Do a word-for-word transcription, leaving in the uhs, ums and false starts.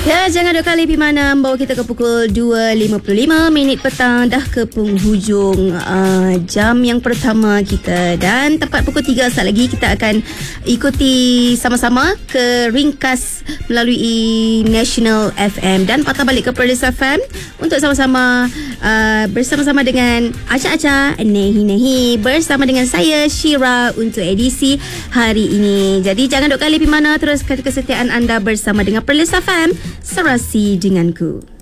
Ya, jangan duk kali pergi mana. Bawa kita ke pukul dua lima puluh lima minit petang. Dah ke penghujung uh, jam yang pertama kita. Dan tepat pukul tiga saat lagi kita akan ikuti sama-sama ke ringkas melalui National F M dan patah balik ke Perlis F M untuk sama-sama uh, bersama-sama dengan Aca-Aca Nehi-Nehi bersama dengan saya Syira untuk edisi hari ini. Jadi jangan duk kali pergi mana. Teruskan kesetiaan anda bersama dengan Perlis F M. Serasi denganku.